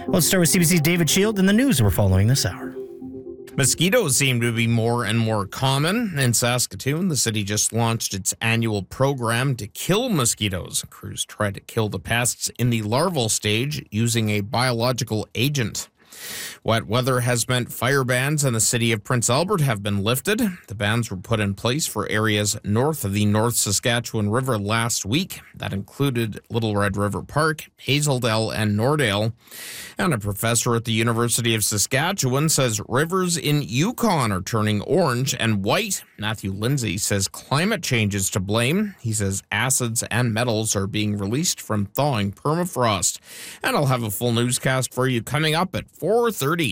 Let's start with CBC's David Shield and the news we're following this hour. Mosquitoes seem to be more and more common in Saskatoon. The city just launched its annual program to kill mosquitoes. Crews try to kill the pests in the larval stage using a biological agent. Wet weather has meant fire bans in the city of Prince Albert have been lifted. The bans were put in place for areas north of the North Saskatchewan River last week. That included Little Red River Park, Hazeldale, and Nordale. And a professor at the University of Saskatchewan says rivers in Yukon are turning orange and white. Matthew Lindsay says climate change is to blame. He says acids and metals are being released from thawing permafrost. And I'll have a full newscast for you coming up at 4:30.